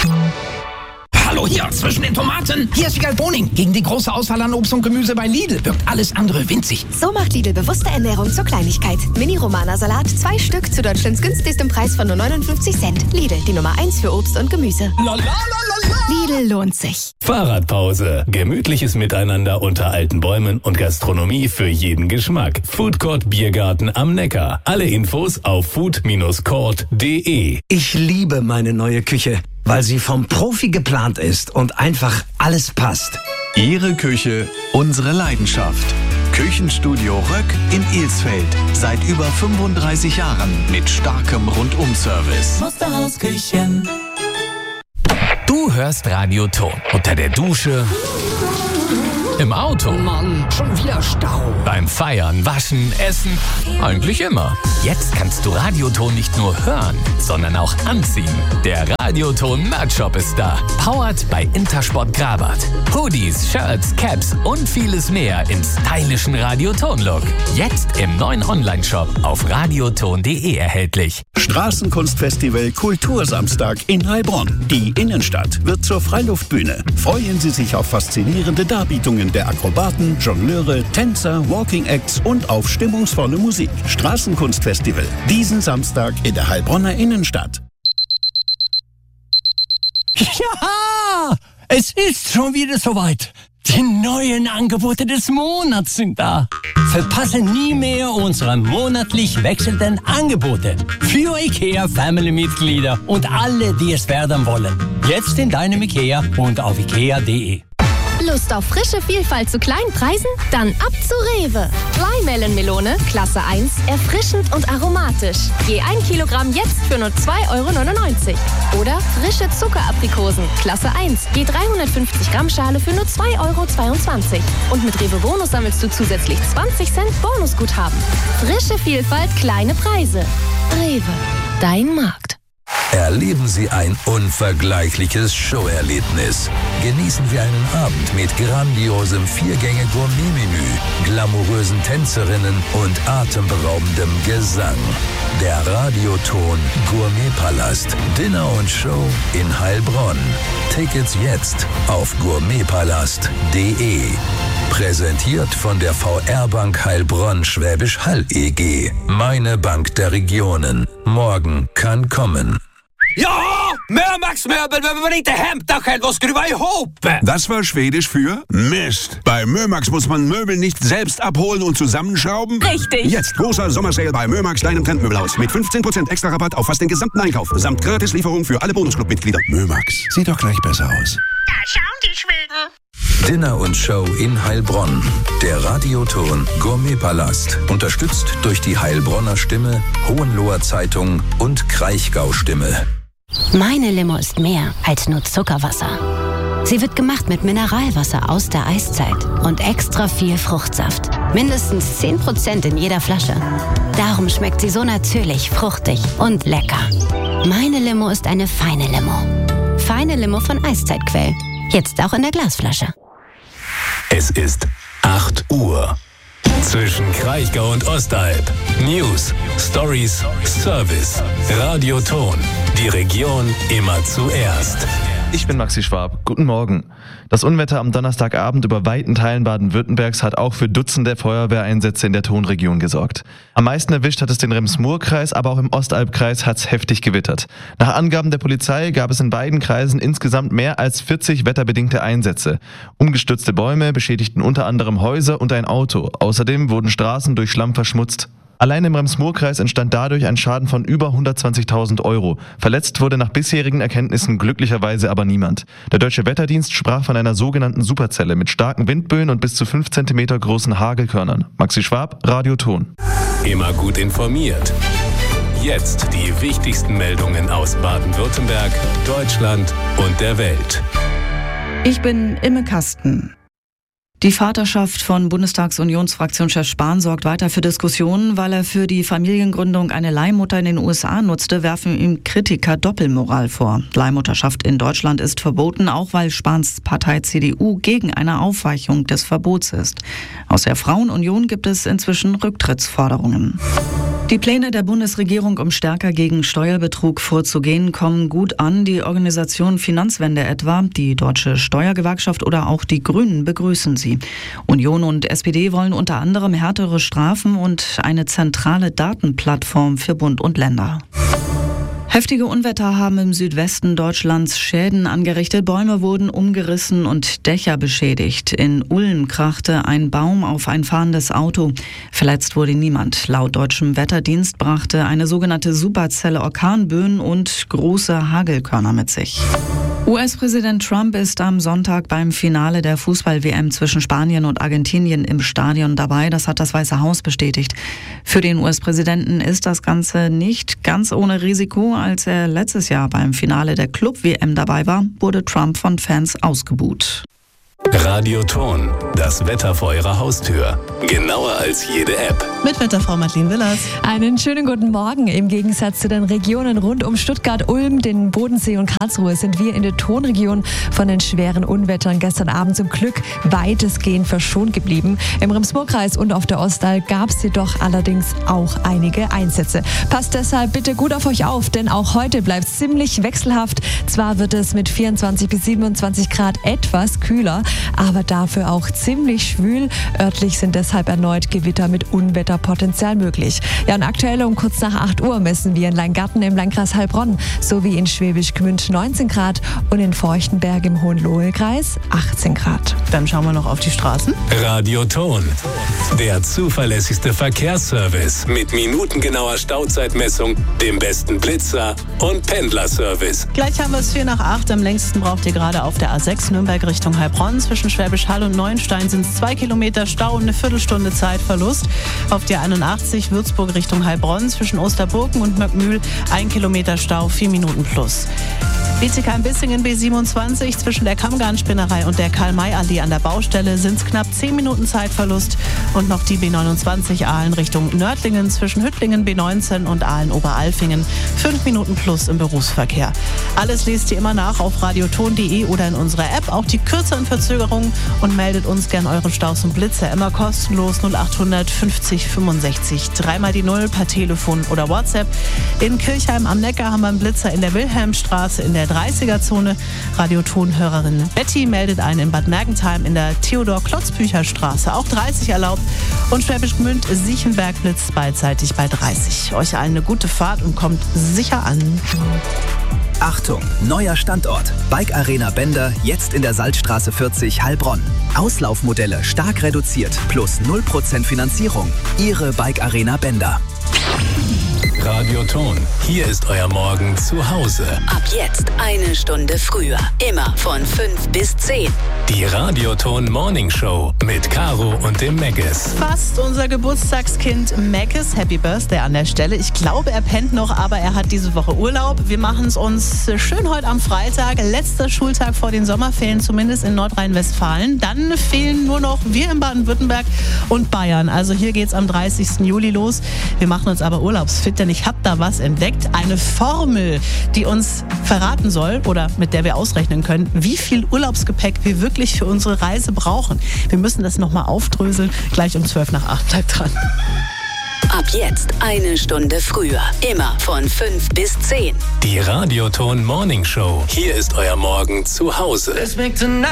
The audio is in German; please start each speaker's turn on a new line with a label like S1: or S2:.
S1: Hallo hier, zwischen den Tomaten. Hier ist Wiegald Boning. Gegen die große Auswahl an Obst und Gemüse bei Lidl wirkt alles andere winzig.
S2: So macht Lidl bewusste Ernährung zur Kleinigkeit. Mini-Romana-Salat, 2 Stück zu Deutschlands günstigstem Preis von nur 59 Cent. Lidl, die Nummer 1 für Obst und Gemüse. Lidl lohnt sich.
S3: Fahrradpause. Gemütliches Miteinander unter alten Bäumen und Gastronomie für jeden Geschmack. Foodcourt Biergarten am Neckar. Alle Infos auf food-court.de.
S4: Ich liebe meine neue Küche, weil sie vom Profi geplant ist und einfach alles passt.
S5: Ihre Küche, unsere Leidenschaft. Küchenstudio Röck in Ilsfeld. Seit über 35 Jahren mit starkem Rundum-Service.
S6: Musterhausküchen. Du hörst Radio Ton. Unter der Dusche, im Auto,
S1: Mann, schon wieder Stau.
S6: beim Feiern, Waschen, Essen, eigentlich immer. Jetzt kannst du Radioton nicht nur hören, sondern auch anziehen. Der Radioton Merch-Shop ist da. Powered bei Intersport Grabat. Hoodies, Shirts, Caps und vieles mehr im stylischen Radioton-Look. Jetzt im neuen Online-Shop auf radioton.de erhältlich.
S7: Straßenkunstfestival Kultursamstag in Heilbronn. Die Innenstadt wird zur Freiluftbühne. Freuen Sie sich auf faszinierende Darbietungen der Akrobaten, Jongleure, Tänzer, Walking Acts und auf stimmungsvolle Musik. Straßenkunstfestival. Diesen Samstag in der Heilbronner Innenstadt.
S8: Ja, es ist schon wieder soweit. Die neuen Angebote des Monats sind da. Verpasse nie mehr unsere monatlich wechselnden Angebote. Für IKEA-Family-Mitglieder und alle, die es werden wollen. Jetzt in deinem IKEA und auf ikea.de.
S2: Lust auf frische Vielfalt zu kleinen Preisen? Dann ab zu Rewe. Fly-Melon-Melone, Klasse 1, erfrischend und aromatisch. Je 1 Kilogramm jetzt für nur 2,99 €. Oder frische Zuckeraprikosen, Klasse 1, je 350 Gramm Schale für nur 2,22 €. Und mit Rewe Bonus sammelst du zusätzlich 20 Cent Bonusguthaben. Frische Vielfalt, kleine Preise. Rewe, dein Markt.
S9: Erleben Sie ein unvergleichliches Showerlebnis. Genießen Sie einen Abend mit grandiosem 4-Gänge-Gourmet-Menü, glamourösen Tänzerinnen und atemberaubendem Gesang. Der Radioton Gourmetpalast. Dinner und Show in Heilbronn. Tickets jetzt auf gourmetpalast.de. Präsentiert von der VR-Bank Heilbronn Schwäbisch Hall EG. Meine Bank der Regionen. Morgen kann kommen.
S1: Ja, Mörmax Möbel, wenn man inte hämta själv och skruva ihop.
S10: Das war Schwedisch für Mist. Bei Mörmax muss man Möbel nicht selbst abholen und zusammenschrauben.
S2: Richtig.
S10: Jetzt großer Sommersale bei Mörmax, deinem Trendmöbelhaus. Mit 15% extra Rabatt auf fast den gesamten Einkauf. Samt Gratislieferung für alle Bonusclub-Mitglieder. Mörmax, sieht doch gleich besser aus.
S11: Da schauen die Schweden.
S9: Dinner und Show in Heilbronn. Der Radioton Gourmetpalast. Unterstützt durch die Heilbronner Stimme, Hohenloher Zeitung und Kraichgau-Stimme.
S12: Meine Limo ist mehr als nur Zuckerwasser. Sie wird gemacht mit Mineralwasser aus der Eiszeit und extra viel Fruchtsaft. Mindestens 10% in jeder Flasche. Darum schmeckt sie so natürlich, fruchtig und lecker. Meine Limo ist eine feine Limo. Feine Limo von Eiszeitquell. Jetzt auch in der Glasflasche.
S3: Es ist 8 Uhr. Zwischen Kraichgau und Ostalb. News, Stories, Service. Radioton. Die Region immer zuerst.
S13: Ich bin Maxi Schwab. Guten Morgen. Das Unwetter am Donnerstagabend über weiten Teilen Baden-Württembergs hat auch für Dutzende Feuerwehreinsätze in der Tonregion gesorgt. Am meisten erwischt hat es den Rems-Murr-Kreis, aber auch im Ostalbkreis hat es heftig gewittert. Nach Angaben der Polizei gab es in beiden Kreisen insgesamt mehr als 40 wetterbedingte Einsätze. Umgestürzte Bäume beschädigten unter anderem Häuser und ein Auto. Außerdem wurden Straßen durch Schlamm verschmutzt. Allein im Rems-Murr-Kreis entstand dadurch ein Schaden von über 120.000 €. Verletzt wurde nach bisherigen Erkenntnissen glücklicherweise aber niemand. Der Deutsche Wetterdienst sprach von einer sogenannten Superzelle mit starken Windböen und bis zu 5 cm großen Hagelkörnern. Maxi Schwab, Radio Ton.
S3: Immer gut informiert. Jetzt die wichtigsten Meldungen aus Baden-Württemberg, Deutschland und der Welt.
S14: Ich bin Imme Kasten. Die Vaterschaft von Bundestagsunionsfraktionschef Spahn sorgt weiter für Diskussionen, weil er für die Familiengründung eine Leihmutter in den USA nutzte, werfen ihm Kritiker Doppelmoral vor. Leihmutterschaft in Deutschland ist verboten, auch weil Spahns Partei CDU gegen eine Aufweichung des Verbots ist. Aus der Frauenunion gibt es inzwischen Rücktrittsforderungen. Die Pläne der Bundesregierung, um stärker gegen Steuerbetrug vorzugehen, kommen gut an. Die Organisation Finanzwende etwa, die Deutsche Steuergewerkschaft oder auch die Grünen begrüßen sie. Union und SPD wollen unter anderem härtere Strafen und eine zentrale Datenplattform für Bund und Länder. Heftige Unwetter haben im Südwesten Deutschlands Schäden angerichtet. Bäume wurden umgerissen und Dächer beschädigt. In Ulm krachte ein Baum auf ein fahrendes Auto. Verletzt wurde niemand. Laut deutschem Wetterdienst brachte eine sogenannte Superzelle Orkanböen und große Hagelkörner mit sich. US-Präsident Trump ist am Sonntag beim Finale der Fußball-WM zwischen Spanien und Argentinien im Stadion dabei. Das hat das Weiße Haus bestätigt. Für den US-Präsidenten ist das Ganze nicht ganz ohne Risiko. Als er letztes Jahr beim Finale der Club-WM dabei war, wurde Trump von Fans ausgebuht.
S3: Radioton, das Wetter vor Ihrer Haustür. Genauer als jede App.
S15: Mit Wetterfrau Madeleine Willers.
S16: Einen schönen guten Morgen. Im Gegensatz zu den Regionen rund um Stuttgart, Ulm, den Bodensee und Karlsruhe sind wir in der Tonregion von den schweren Unwettern gestern Abend zum Glück weitestgehend verschont geblieben. Im Rems-Murr-Kreis und auf der Ostalb gab es jedoch allerdings auch einige Einsätze. Passt deshalb bitte gut auf euch auf, denn auch heute bleibt es ziemlich wechselhaft. Zwar wird es mit 24 bis 27 Grad etwas kühler, aber dafür auch ziemlich schwül. Örtlich sind deshalb erneut Gewitter mit Unwetterpotenzial möglich. Ja, und aktuell um kurz nach 8 Uhr messen wir in Leingarten im Landkreis Heilbronn sowie in Schwäbisch Gmünd 19 Grad und in Feuchtenberg im Hohenlohe-Kreis 18 Grad.
S15: Dann schauen wir noch auf die Straßen.
S3: Radioton, der zuverlässigste Verkehrsservice mit minutengenauer Stauzeitmessung, dem besten Blitzer und Pendlerservice.
S15: Gleich haben wir es 7:45. Am längsten braucht ihr gerade auf der A6 Nürnberg Richtung Heilbronn. Zwischen Schwäbisch Hall und Neuenstein sind es 2 Kilometer Stau und eine Viertelstunde Zeitverlust. Auf der 81 Würzburg Richtung Heilbronn zwischen Osterburken und Möckmühl 1 Kilometer Stau, 4 Minuten plus. Bietigheim-Bissingen B27 zwischen der Kammgarnspinnerei und der Karl-May-Allee an der Baustelle sind es knapp 10 Minuten Zeitverlust. Und noch die B29 Aalen Richtung Nördlingen zwischen Hüttlingen B19 und Aalen-Oberalfingen 5 Minuten plus im Berufsverkehr. Alles lest ihr immer nach auf radioton.de oder in unserer App, auch die kürzeren Verzögerungen, und meldet uns gern eure Staus und Blitzer immer kostenlos 0800 50 65 3 die 0 per Telefon oder WhatsApp. In Kirchheim am Neckar haben wir einen Blitzer in der Wilhelmstraße in der 30er-Zone. Radioton-Hörerin Betty meldet einen in Bad Mergentheim in der Theodor-Klotzbücher-Straße. Auch 30 erlaubt. Und Schwäbisch Gmünd, Siechenberg blitzt beidseitig bei 30. Euch allen eine gute Fahrt und kommt sicher an.
S17: Achtung, neuer Standort. Bike Arena Bender, jetzt in der Salzstraße 40 Heilbronn. Auslaufmodelle stark reduziert, plus 0% Finanzierung. Ihre Bike Arena Bender.
S3: Radioton, hier ist euer Morgen zu Hause.
S18: Ab jetzt 1 Stunde früher. Immer von 5 bis 10.
S3: Die Radioton Morning Show mit Caro und dem Meggis.
S15: Fast unser Geburtstagskind Meggis. Happy Birthday an der Stelle. Ich glaube, er pennt noch, aber er hat diese Woche Urlaub. Wir machen es uns schön heute am Freitag. Letzter Schultag vor den Sommerferien, zumindest in Nordrhein-Westfalen. Dann fehlen nur noch wir in Baden-Württemberg und Bayern. Also hier geht's am 30. Juli los. Wir machen uns aber urlaubsfit, denn ich habe da was entdeckt. Eine Formel, die uns verraten soll oder mit der wir ausrechnen können, wie viel Urlaubsgepäck wir wirklich für unsere Reise brauchen. Wir müssen das nochmal aufdröseln. Gleich um 7:45. Bleibt dran.
S18: Ab jetzt 1 Stunde früher. Immer von 5 bis 10.
S3: Die Radioton Morning Show. Hier ist euer Morgen zu Hause.